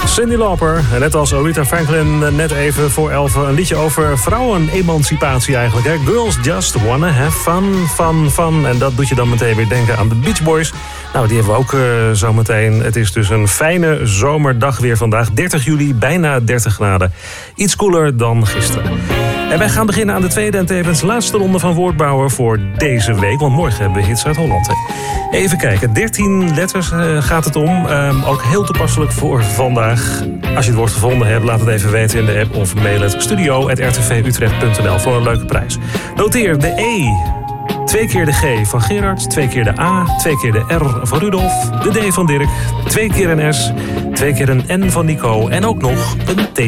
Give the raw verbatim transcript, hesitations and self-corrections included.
Cyndi Lauper, net als Aretha Franklin net even voor elf. Een liedje over vrouwenemancipatie eigenlijk. Hè? Girls just wanna have fun, fun, fun. En dat doet je dan meteen weer denken aan de Beach Boys. Nou, die hebben we ook uh, zo meteen. Het is dus een fijne zomerdag weer vandaag. dertig juli, bijna dertig graden. Iets koeler dan gisteren. En wij gaan beginnen aan de tweede en tevens laatste ronde van Woordbouwer voor deze week. Want morgen hebben we Hits uit Holland. Hè. Even kijken, dertien letters uh, gaat het om. Um, ook heel toepasselijk voor vandaag. Als je het woord gevonden hebt, laat het even weten in de app of mail het studio at r t v utrecht punt n l voor een leuke prijs. Noteer de E, twee keer de G van Gerard, twee keer de A, twee keer de R van Rudolf, de D van Dirk, twee keer een S, twee keer een N van Nico en ook nog een T